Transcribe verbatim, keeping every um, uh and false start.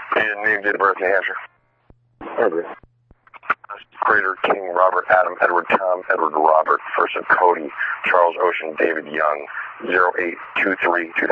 And name, date of birth, New Hampshire. Herbert. Greater King Robert Adam Edward Tom Edward Robert first of Cody Charles Ocean David Young zero eight two three two